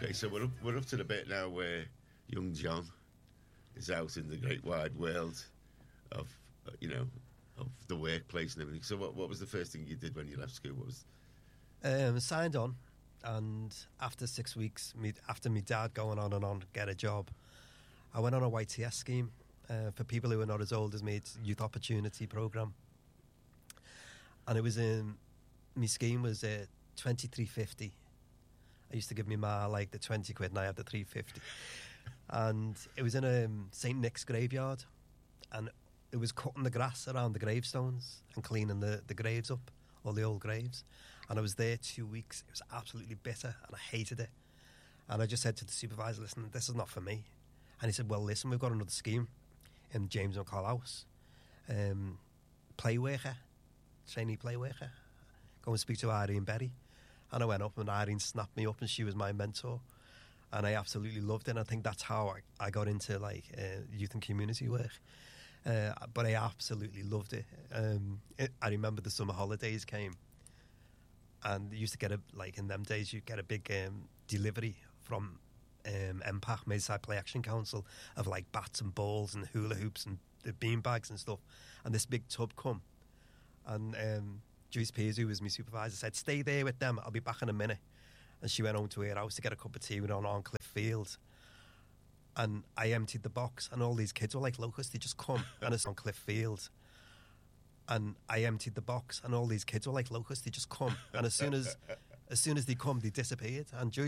Okay, so we're up to the bit now where young John is out in the great wide world of of the workplace and everything. So what was the first thing you did when you left school? What was Signed on, and after 6 weeks, after my dad going on and on to get a job, I went on a YTS scheme for people who are not as old as me. It's Youth Opportunity Programme, and it was my scheme was 23.50. I used to give me ma like the 20 quid, and I had the 3.50, and it was in a St Nick's graveyard, and it was cutting the grass around the gravestones and cleaning the graves up, all the old graves. And I was there 2 weeks. It was absolutely bitter, and I hated it. And I just said to the supervisor, listen, this is not for me. And he said, well, listen, we've got another scheme in James McCall House. Play worker, trainee play worker. Go and speak to Irene Berry. And I went up, and Irene snapped me up, and she was my mentor. And I absolutely loved it. And I think that's how I got into youth and community work. But I absolutely loved it. I remember the summer holidays came, and you used to get in them days, you'd get a big delivery from MPAC, Merseyside Play Action Council, of like bats and balls and hula hoops and the bean bags and stuff. And this big tub come, and Joyce Pearce, who was my supervisor, said, stay there with them, I'll be back in a minute. And she went home to her house to get a cup of tea on Cliff Field. And I emptied the box, and all these kids were like locusts. They just come, and it's on Cliff Field. And I emptied the box, and all these kids were like locusts. They just come, and as soon as they come, they disappeared. And Joyce